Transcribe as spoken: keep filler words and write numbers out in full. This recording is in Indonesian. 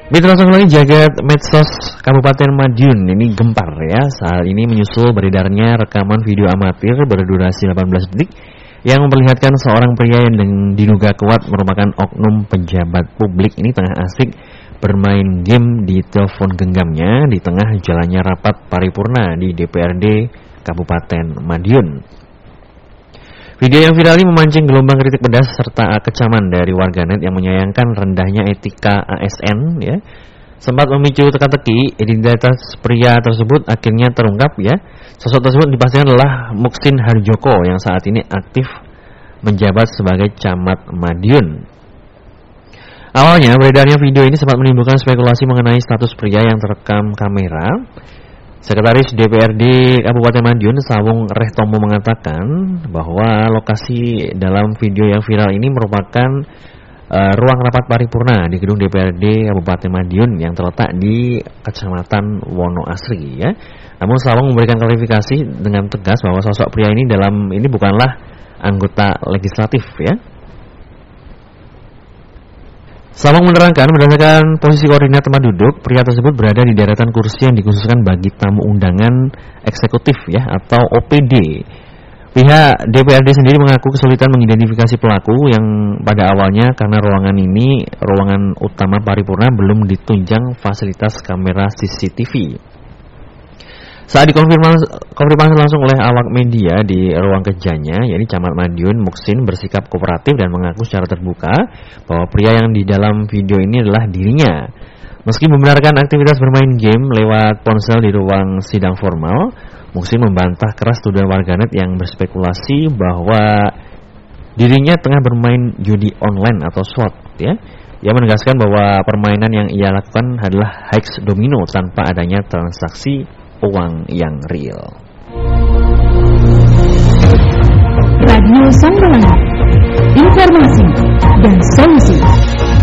Kita langsung lagi jagat medsos Kabupaten Madiun ini gempar ya. Saat ini menyusul beredarnya rekaman video amatir berdurasi delapan belas detik yang memperlihatkan seorang pria yang diduga kuat merupakan oknum pejabat publik ini tengah asik bermain game di telepon genggamnya di tengah jalannya rapat paripurna di D P R D Kabupaten Madiun. Video yang viral ini memancing gelombang kritik pedas serta kecaman dari warganet yang menyayangkan rendahnya etika A S N ya. Sempat memicu teka-teki, identitas pria tersebut akhirnya terungkap ya. Sosok tersebut dipastikan adalah Muksin Harjoko yang saat ini aktif menjabat sebagai camat Madiun. Awalnya beredarnya video ini sempat menimbulkan spekulasi mengenai status pria yang terekam kamera. Sekretaris D P R D Kabupaten Madiun, Sawung Rehtomo, mengatakan bahwa lokasi dalam video yang viral ini merupakan uh, ruang rapat paripurna di gedung D P R D Kabupaten Madiun yang terletak di Kecamatan Wonoasri ya. Namun Sawung memberikan klarifikasi dengan tegas bahwa sosok pria ini dalam ini bukanlah anggota legislatif ya. Sawung menerangkan berdasarkan posisi koordinat tempat duduk, pria tersebut berada di deretan kursi yang dikhususkan bagi tamu undangan eksekutif ya atau O P D. Pihak D P R D sendiri mengaku kesulitan mengidentifikasi pelaku yang pada awalnya karena ruangan ini ruangan utama paripurna belum ditunjang fasilitas kamera C C T V. Saat dikonfirmasi konfirmasi langsung oleh awak media di ruang kerjanya, yakni Camat Madiun, Muksin bersikap kooperatif dan mengaku secara terbuka bahwa pria yang di dalam video ini adalah dirinya. Meski membenarkan aktivitas bermain game lewat ponsel di ruang sidang formal, Muksin membantah keras tuduhan warganet yang berspekulasi bahwa dirinya tengah bermain judi online atau slot ya. Ia menegaskan bahwa permainan yang ia lakukan adalah hex domino tanpa adanya transaksi uang yang real. Radio Sambalang, informasi dan solusi.